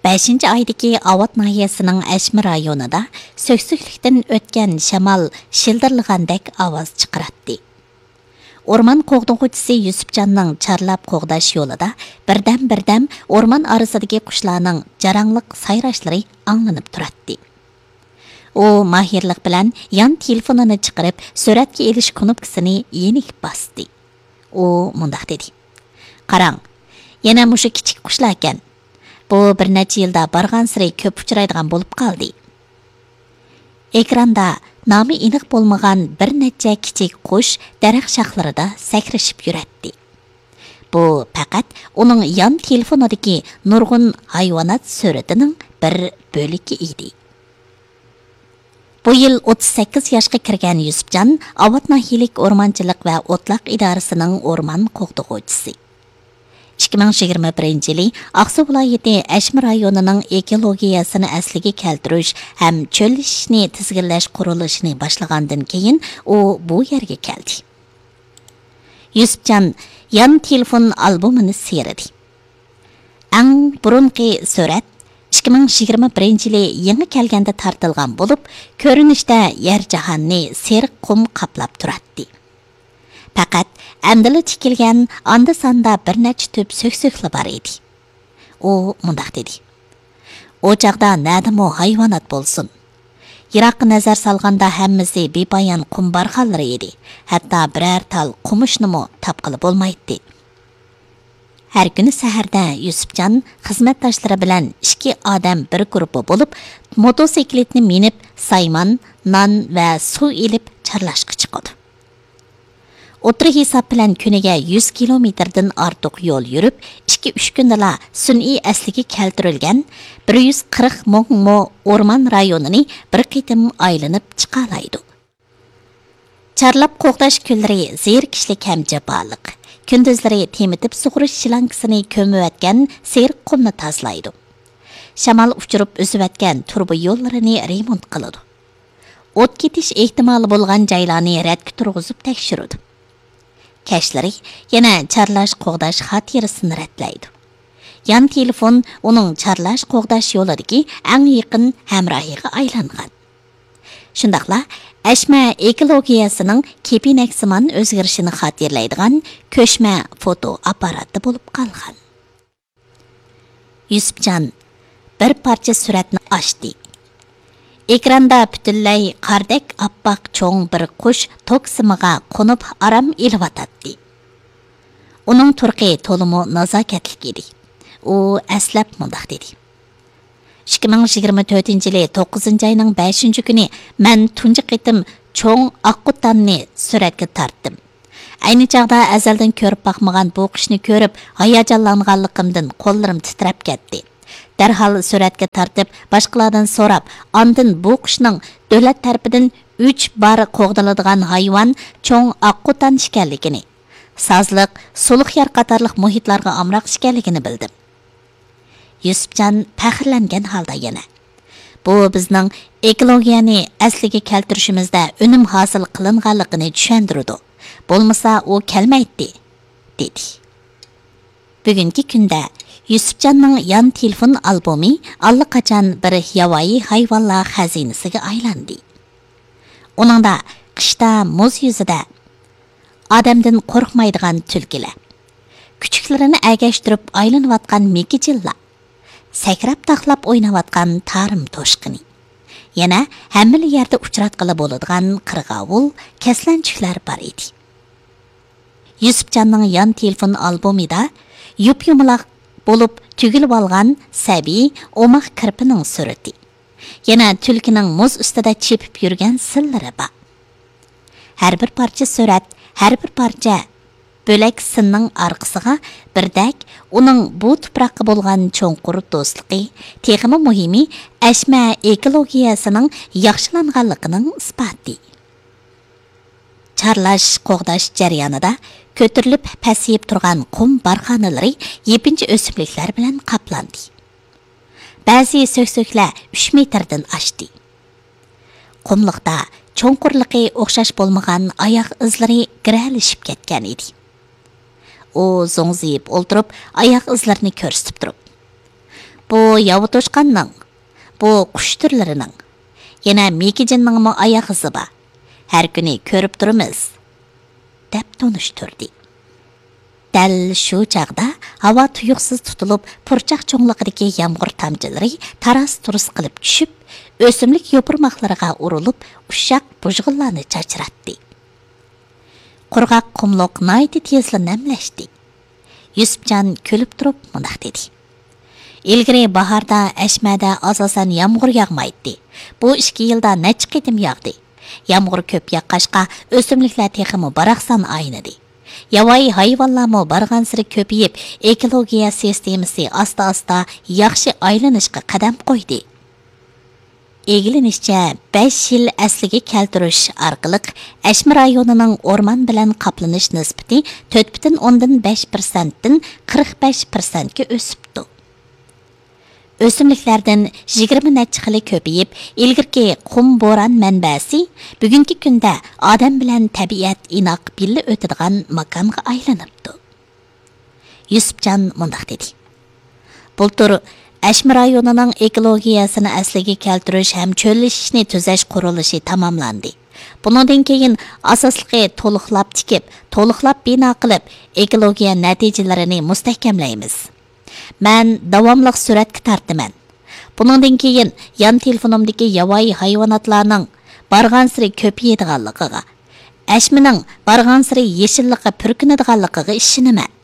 5 aydagi Avat nahiyasining Ashmi rayonida söksüklükdən ötken şamal şildirligandek avaz chiqaratdi. Orman qo'g'dug'uvchisi Yusupjonning charlab qo'g'dash yo'lida birdan orman orasidagi qushlarning jarangliq sayrashlari anglanib turadi. U mahirlik bilan yon telefonini chiqarib, suratga elish knopkasini yenik bosdi. U mundaq dedi: "Qarang, yana mushu kichik qushlar ekan. Bu bir necha yilda borgan siri ko'p uchraydigan bo'lib qoldi." Ekranda nomi aniq bo'lmagan bir necha kichik qush daraxt shoxlarida sakrashib yuradi. Bu faqat uning yon telefonidagi nurg'un hayvonot suratining bir bo'ligi edi. Bu yil 38 yoshga kirgan Yusupjon Avat nahiyalik o'rmonchilik va o'tloq idorasining o'rmon qo'g'dug'uvchisi. 2021 yili Aqsu viloyati Ashmi rayonining ekologiyasini asliga keltirish ham cho'llashni tizginlash qurilishini boshlagandan keyin u bu yerga keldi. Yusupjon yon telefon albomini serdi. Ang burunqi surat 2021 yili yangi kelganda tartilgan bo'lib, ko'rinishda yer jahonni seriq qum qaplab turadi. Faqat әмділі tikilgan anda sanda bir necha tüp söksükli bar edi. O mundaq dedi: "O chaqda nadimo hayvonot bo'lsin. Yiroqqa nazar salganda hammasi bepoyon qum barxanlari edi. Hatto biror tal qumushnimi topqili bo'lmaydi." Har kuni saharda Yusupjon xizmatdoshlari bilan 2 odam bir guruhi bo'lib, motosikletni minib, saymon, non va suv ilib charlashga chiqadi. O'tri hisob bilan kuniga 100 kilometrdan ortiq yo'l yurib, 2-3 kundala sun'iy asliga keltirilgan 140 mo o'rmon rayonini bir qitim aylanib chiqalaydi. Charlab qo'g'dash kunlari zerikishlik ham jaboliq. Kunduzlari temitib sug'urish shilankasini ko'miyotgan seriq qumni tozlaydi. Shamol uchirib o'siyotgan turba yo'llarini remont qiladi. O't ketish ehtimoli bo'lgan joylarni radga turg'izib tekshiradi. Kashlari yana charlash qo'g'dash xotirasini ratlaydi. Yan telefon uning charlash qo'g'dash yo'lidagi eng yaqin hamrohiga aylangan. Shundaqla Ashma ekologiyasining kepinak-simon o'zgarishini xotirlaydigan ko'chma foto apparati bo'lib qolgan. Yusupjon bir parcha suratni ochdi. Ekranda butunlay qardek oppoq cho'ng bir qush toksimiga qo'nib aram elvatadi. Uning turqi to'limi nazokatlik edi. U aslab mundaq dedi: 2024 yili 9 ayning 5 kuni men tunji qitim cho'ng oqqutanni suratga tortdim. Ayni chaqda azaldan ko'rib boqmagan bu qushni ko'rib, hayajonlanganligimdan qo'llarim titrab ketdi. Darhol suratga tortib, boshqalardan so'rab, ondan bu qushning davlat tarafidan 3 bor qo'g'diladigan hayvon cho'ng oqqutan ekanligini, sozliq, suluq yer qatorliq muhitlarga amroq ekanligini bildim. Yusupjon faxrlangan holda yana: "Bu bizning ekologiyani asliga keltirishimizda unum hosil qilinganligini tushundirdi. Bo'lmasa u kelmaydi", dedi. Bugungi kunda Yusupjonning yon telefon albomi allaqachon bir yovvoyi hayvonlar xazinasiga aylandi. Uningda qishda muz yuzida odamdan qo'rqmaydigan tulkilar, kuchuklarini agashtirib aylanayotgan mekijillar, sakrab taxlab o'ynayotgan tarim to'shqini, yana hamma yerda uchratqili bo'ladigan qirg'ovul, kaslanchuklar bor edi. Yusupjonning yon telefon albomida yup-yumaloq bo'lib tugilib olgan sabiy o'maq kirpining surati, yana tulkining muz ustida chepib yurgan sillari bor. Har bir parcha surat, har bir parcha bo'lak sinning orqasiga birdak uning bu tuproqqa bo'lgan cho'nqur do'stligi, texmi muhimi Ashma ekologiyasining yaxshilanganligining isboti. Charlash qo'g'dash jarayonida ko'tarilib pasayib turgan qum barxanalari yepinchi o'simliklar bilan qaplandi. Ba'zi söksüklar 3 metrdan oshdi. Qumliqda cho'nqurligi o'xshash bo'lmagan oyoq izlari giralishib ketgan edi. U zo'ngziyib o'ltirib, oyoq izlarini ko'rsatib turib: bu yavutuşqanның, bu qush turlarining, yana mekijinning oyoq izi bor. Har kuni ko'rib turamiz, deb tonishtirdi. Dal shu chaqda havo tuyuqsiz tutilib, purchaq cho'ngliqidagi yomg'ir tomchilari taras-turus qilib tushib, o'simlik yo'pirmoqlariga urilib, ushaq bujg'illarni chachratdi. Qurg'oq qumliq nayti tezla namlashdi. Yusufjon kulib turib mundoq dedi. Ilgari bahorda Ashmada asosan yomg'ir yog'maydi. Bu 2 yilda necha qitim yog'di. Yomg'ir ko'p yoqqashqa o'simliklar texmi baraqsan aynidi. Yovvoyi hayvonlarmi bargan siri ko'payib, ekologiya sistemasi asta-asta yaxshi aylanishga qadam qo'ydi. Egilinishcha 5 yil asliga keltirish orqali Ashmi rayonining o'rmon bilan qoplanish nisbati 4,5% dan 45% ga o'sibdi. O'simliklardan 20 necha xili ko'payib, ilgirki qum bo'ron manbasi bugungi kunda odam bilan tabiat inoq birga o'tadigan makonga aylanibdi. Yusufjon mundoq dedi. Bultur Ashmi rayonining ekologiyasini asliga keltirish ham cho'llashishni tuzash qurilishi tamomlandi. Bundan keyin asosliqi to'liqlab tikib, to'liqlab bino qilib, ekologiya natijalarini mustahkamlaymiz. Men davomli suratga tortaman. Bundan keyin yon telefonimdagi yovvoyi hayvonotlarning barg'ansiri ko'payadiganligiga, Ashmining barg'ansiri yeshillikqa purkinadiganligiga ishonaman.